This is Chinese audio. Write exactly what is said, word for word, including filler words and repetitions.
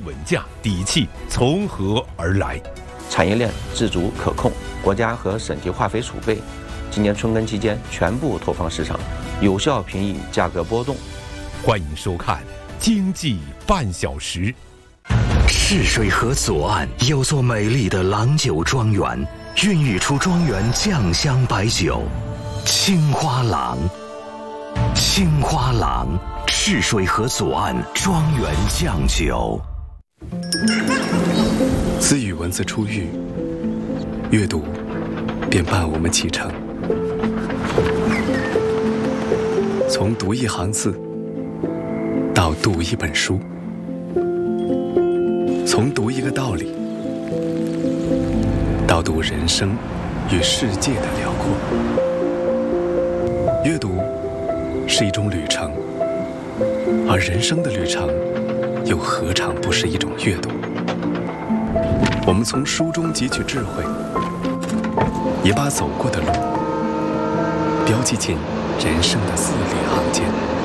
稳价，底气从何而来？ 产业链自主可控，国家和省级化肥储备今年春耕期间全部投放市场，有效平抑价格波动。 欢迎收看《经济半小时》。 赤水河左岸有座美丽的郎酒庄园，孕育出庄园酱香白酒青花郎。青花郎，赤水河左岸庄园酱酒。 自语文字出狱，阅读便伴我们启程。从读一行字到读一本书，从读一个道理到读人生与世界的辽阔。阅读是一种旅程，而人生的旅程又何尝不是一种阅读？我们从书中汲取智慧，也把走过的路标记进人生的字里行间。